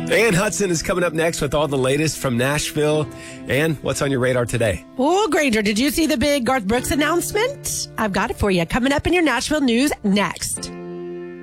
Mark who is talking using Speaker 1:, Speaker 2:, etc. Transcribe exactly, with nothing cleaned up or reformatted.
Speaker 1: Ann Hudson is coming up next with all the latest from Nashville. Ann, what's on your radar today?
Speaker 2: Oh, Granger, did you see the big Garth Brooks announcement? I've got it for you. Coming up in your Nashville news next.